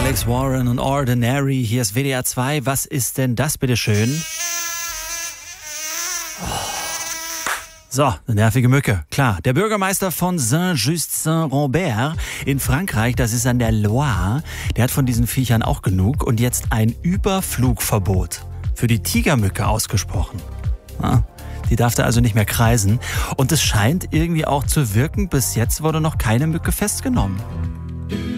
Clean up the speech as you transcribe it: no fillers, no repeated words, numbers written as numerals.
Alex Warren und Ordinary. Hier ist WDR 2. Was ist denn das, bitteschön? So, eine nervige Mücke. Klar, der Bürgermeister von Saint-Just-Saint-Rambert in Frankreich, das ist an der Loire, der hat von diesen Viechern auch genug und jetzt ein Überflugverbot für die Tigermücke ausgesprochen. Die darf da also nicht mehr kreisen und es scheint irgendwie auch zu wirken. Bis jetzt wurde noch keine Mücke festgenommen.